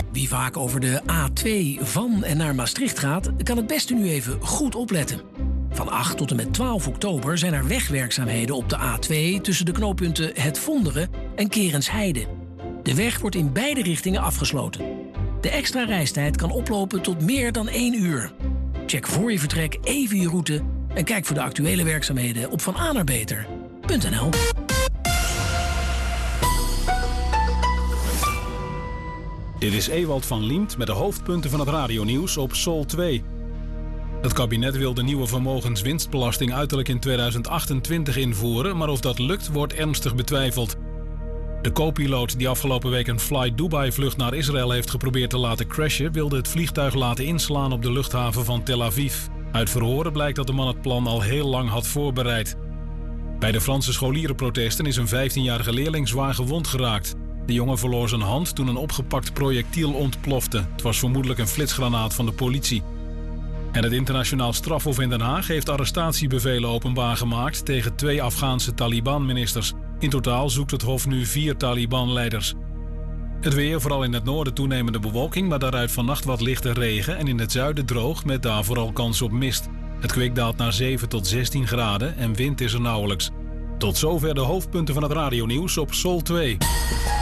Wie vaak over de A2 van en naar Maastricht gaat, kan het beste nu even goed opletten. Van 8 tot en met 12 oktober zijn er wegwerkzaamheden op de A2 tussen de knooppunten Het Vonderen en Kerensheide. De weg wordt in beide richtingen afgesloten. De extra reistijd kan oplopen tot meer dan 1 uur. Check voor je vertrek even je route en kijk voor de actuele werkzaamheden op vananerbeter.nl. Dit is Ewald van Liemt met de hoofdpunten van het radionieuws op Sol 2. Het kabinet wil de nieuwe vermogenswinstbelasting uiterlijk in 2028 invoeren, maar of dat lukt wordt ernstig betwijfeld. De co-piloot die afgelopen week een Fly Dubai-vlucht naar Israël heeft geprobeerd te laten crashen, wilde het vliegtuig laten inslaan op de luchthaven van Tel Aviv. Uit verhoren blijkt dat de man het plan al heel lang had voorbereid. Bij de Franse scholierenprotesten is een 15-jarige leerling zwaar gewond geraakt. De jongen verloor zijn hand toen een opgepakt projectiel ontplofte. Het was vermoedelijk een flitsgranaat van de politie. En het internationaal strafhof in Den Haag heeft arrestatiebevelen openbaar gemaakt tegen 2 Afghaanse Taliban-ministers. In totaal zoekt het hof nu 4 Taliban-leiders. Het weer, vooral in het noorden toenemende bewolking, maar daaruit vannacht wat lichte regen en in het zuiden droog met daar vooral kans op mist. Het kwik daalt naar 7 tot 16 graden en wind is er nauwelijks. Tot zover de hoofdpunten van het radionieuws op Sol 2.